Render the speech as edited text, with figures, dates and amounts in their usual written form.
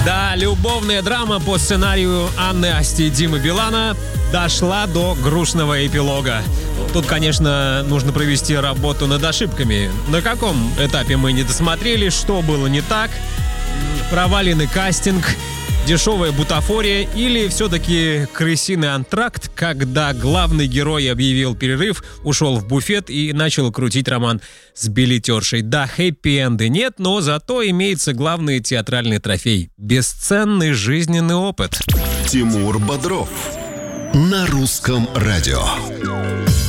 Да, любовная драма по сценарию Анны Асти и Димы Билана дошла до грустного эпилога. Тут, конечно, нужно провести работу над ошибками. На каком этапе мы не досмотрели, что было не так, проваленный кастинг, дешевая бутафория или все-таки крысиный антракт, когда главный герой объявил перерыв, ушел в буфет и начал крутить роман с билетершей. Да, хэппи-энда нет, но зато имеется главный театральный трофей – бесценный жизненный опыт. Тимур Бодров на Русском радио.